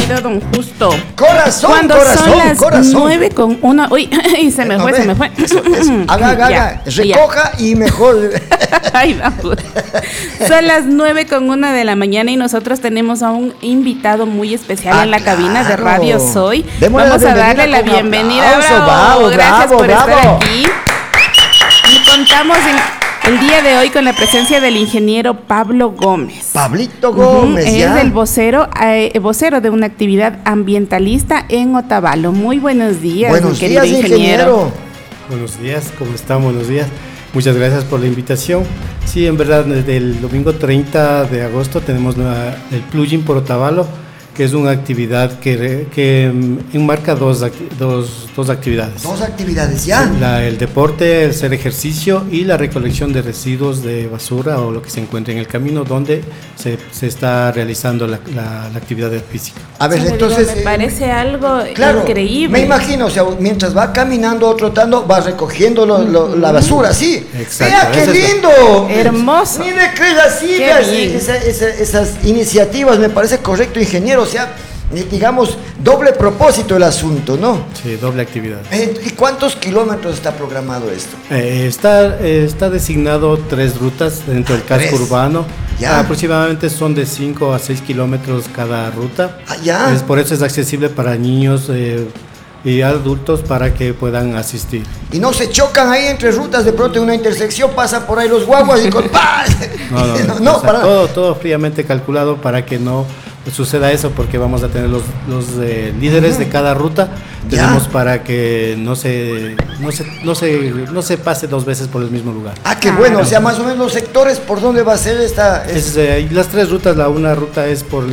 querido don Justo. Corazón, Cuando corazón, son las corazón. 9:01. Uy, se me fue. Eso. Haga, recoja y mejor. Ay, vamos. Son las 9:01 de la mañana y nosotros tenemos a un invitado muy especial en la cabina de Radio Soy. Vamos a darle la bienvenida. Bravo. Gracias por estar aquí. Y contamos el día de hoy con la presencia del ingeniero Pablo Gómez. Pablito Gómez, ya. Es el vocero de una actividad ambientalista en Otavalo. Muy buenos días, buenos querido días, ingeniero. Buenos días, ¿cómo están? Buenos días. Muchas gracias por la invitación. Sí, en verdad, desde el domingo 30 de agosto tenemos el plugin por Otavalo, que es una actividad que enmarca dos actividades. Dos actividades, ya. El deporte, el hacer ejercicio y la recolección de residuos de basura o lo que se encuentre en el camino donde se está realizando la actividad física. A ver, entonces... me parece algo increíble. Me imagino, o sea, mientras va caminando o trotando, va recogiendo la basura, sí. Exacto. ¡Vea qué lindo! Hermoso. Mire, esas iniciativas, me parece correcto, ingeniero. O sea, digamos, doble propósito el asunto, ¿no? Sí, doble actividad. ¿Y cuántos kilómetros está programado esto? Está designado 3 rutas dentro del casco urbano. Ya. Aproximadamente son de 5 a 6 kilómetros cada ruta. Ya. Por eso es accesible para niños y adultos para que puedan asistir. Y no se chocan ahí entre rutas, de pronto en una intersección pasan por ahí los guaguas y con No, todo fríamente calculado para que no suceda eso, porque vamos a tener los líderes de cada ruta. Tenemos para que no se pase 2 veces por el mismo lugar. Qué bueno. O sea, más o menos los sectores por dónde va a ser esta. Las 3 rutas. Una ruta es por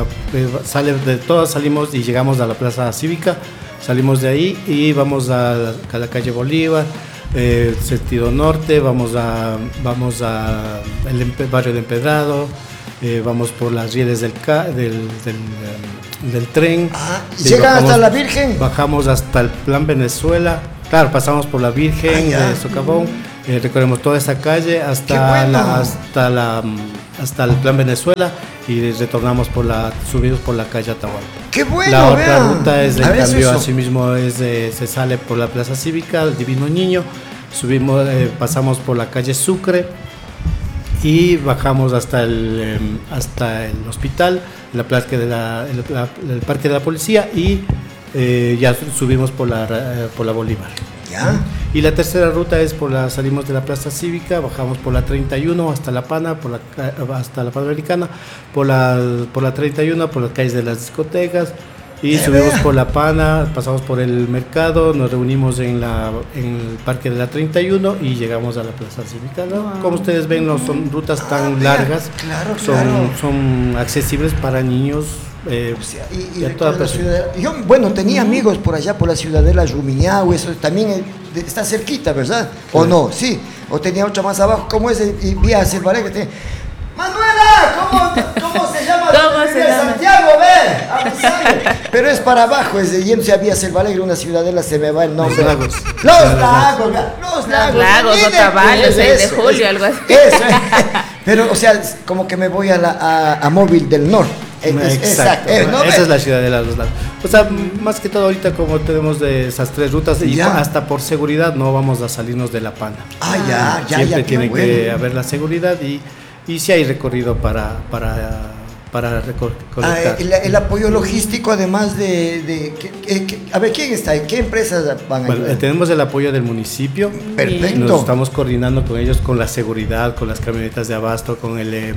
salimos y llegamos a la Plaza Cívica. Salimos de ahí y vamos a la calle Bolívar, sentido norte, vamos a el barrio de Empedrado, vamos por las rieles del tren. ¿Llegan hasta la Virgen? Bajamos hasta el Plan Venezuela. Claro, pasamos por la Virgen de Socavón, recorremos toda esa calle hasta el Plan Venezuela y retornamos subimos por la calle Atahualpa. ¡Qué bueno! La otra ruta es, en cambio, asimismo se sale por la Plaza Cívica, el Divino Niño, subimos, pasamos por la calle Sucre y bajamos hasta el hospital, el Parque de la Policía y ya subimos por la Bolívar. ¿Ya? Y la tercera ruta es salimos de la Plaza Cívica, bajamos por la 31 hasta La Pana, hasta la Panamericana, por la 31 por las calles de las discotecas y subimos por La Pana, pasamos por el mercado, nos reunimos en el Parque de la 31 y llegamos a la Plaza Cívica, ¿no? Wow. Como ustedes ven, no son rutas tan largas, son accesibles para niños. Y toda la ciudad. Yo, tenía amigos por allá por la Ciudadela Rumiñahui, eso también está cerquita, ¿verdad? ¿O no? Sí. O tenía otra más abajo, ¿cómo es? Y vía Silvareque tenía. Manuela, ¿cómo se llama? Santiago, ve. Pero es para abajo, yéndose a Vía Selvalegre, una ciudadela, se me va el nombre. Los lagos, Otavalo, 6 de julio, algo así. Eso, pero, o sea, como que me voy a Móvil del Norte. Exacto. Esa es la ciudad de los lagos. O sea, más que todo ahorita como tenemos de esas 3 rutas y hasta por seguridad no vamos a salirnos de La Pana. Siempre tiene que haber la seguridad y si hay recorrido para recolectar. El apoyo logístico, además a ver, ¿quién está ahí? ¿Qué empresas van a ayudar? Tenemos el apoyo del municipio. Perfecto. Nos estamos coordinando con ellos, con la seguridad, con las camionetas de abasto, con el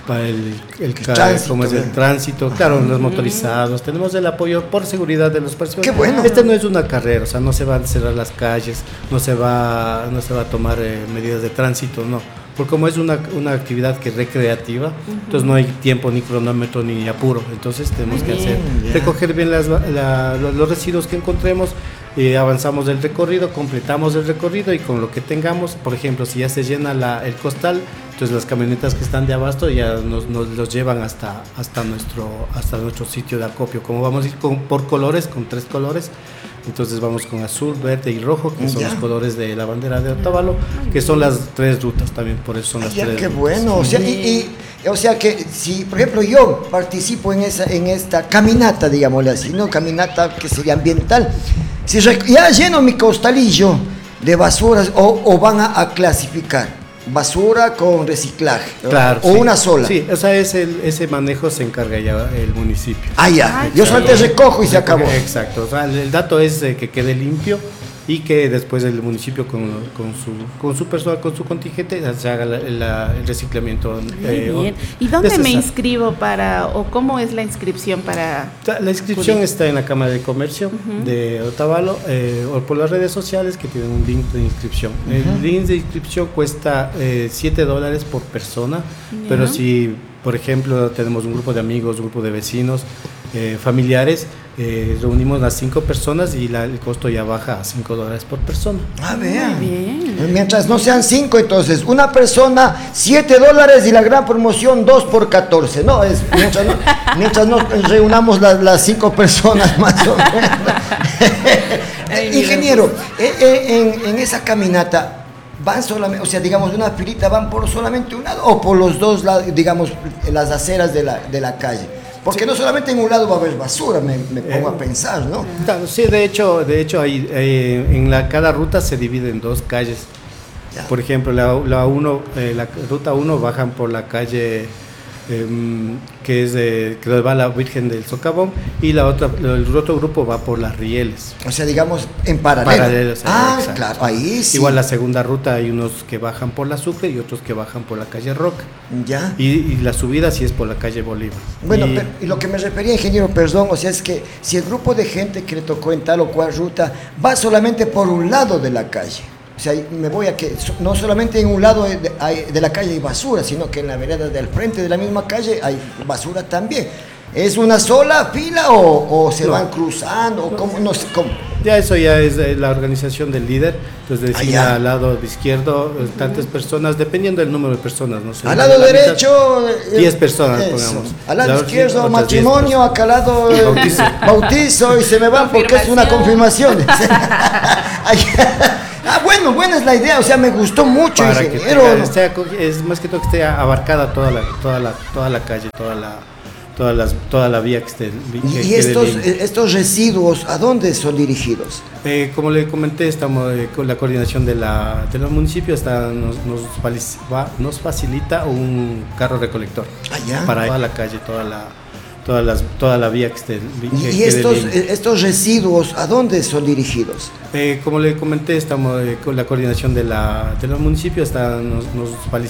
tránsito, claro, los motorizados. Tenemos el apoyo por seguridad de los personas. ¡Qué bueno! No es una carrera, o sea, no se van a cerrar las calles, no se va a tomar medidas de tránsito, no. Porque como es una actividad que es recreativa, entonces no hay tiempo, ni cronómetro, ni apuro. Entonces tenemos que recoger bien los residuos que encontremos, avanzamos el recorrido, completamos el recorrido y con lo que tengamos, por ejemplo, si ya se llena el costal, entonces las camionetas que están de abasto ya nos los llevan hasta nuestro sitio de acopio. Como vamos a ir por colores, con 3 colores, entonces vamos con azul, verde y rojo, que son los colores de la bandera de Otavalo, que son las 3 rutas también, por eso son las 3 qué rutas. bueno, o sea, y O sea que si, por ejemplo, yo participo en esta caminata, digámosle así, ¿no? Caminata que sería ambiental. Si ya lleno mi costalillo de basuras o van a clasificar basura con reciclaje, claro, o sí. una sola. Sí, o sea, ese manejo se encarga ya el municipio. Ah, ya. Yo solamente recojo y se acabó. Exacto. O sea, el dato es que quede limpio y que después el municipio con su personal, con su contingente, se haga el reciclamiento. Bien. ¿Y dónde me inscribo o cómo es la inscripción para? La inscripción está en la Cámara de Comercio de Otavalo o por las redes sociales que tienen un link de inscripción. El link de inscripción cuesta $7 por persona, pero si, por ejemplo, tenemos un grupo de amigos, un grupo de vecinos, familiares, reunimos las 5 personas y el costo ya baja a $5 por persona. Ah, vean. Bien. Mientras no sean 5, entonces, una persona, $7 y la gran promoción 2 por 14. No, mientras no reunamos las 5 personas más o menos. Ingeniero, en esa caminata, ¿van solamente, o sea, digamos, una filita van por solamente un lado o por los dos lados, digamos, las aceras de la calle? Porque no solamente en un lado va a haber basura, me pongo a pensar, ¿no? Claro, sí, de hecho hay, cada ruta se divide en 2 calles. Ya. Por ejemplo, la ruta 1 bajan por la calle que va la Virgen del Socavón, y el otro grupo va por las Rieles. O sea, digamos, en paralelo. Exacto. Claro, ahí sí. Igual la segunda ruta hay unos que bajan por la Sucre y otros que bajan por la calle Roca. Ya. Y la subida sí es por la calle Bolívar. Bueno, y lo que me refería, ingeniero, perdón, o sea, es que si el grupo de gente que le tocó en tal o cual ruta va solamente por un lado de la calle, o sea, me voy a que no solamente en un lado de la calle hay basura, sino que en la vereda del frente de la misma calle hay basura también. ¿Es una sola fila o se van cruzando? O cómo, no sé cómo. Ya eso ya es la organización del líder. Entonces decía al lado izquierdo tantas personas, dependiendo del número de personas. No sé, al lado derecho 10 personas, pongamos. Al lado izquierdo matrimonio, acá al lado bautizo y se me van porque es una confirmación. Bueno, buena es la idea, o sea, me gustó mucho, para ingeniero. Es más que todo que esté abarcada toda la calle, toda la vía que esté. ¿Y estos residuos a dónde son dirigidos? Como le comenté, estamos con la coordinación de los municipios, nos facilita un carro recolector para toda la calle, toda la vía que esté. ¿Y estos residuos a dónde son dirigidos? Como le comenté, estamos con la coordinación de los municipios,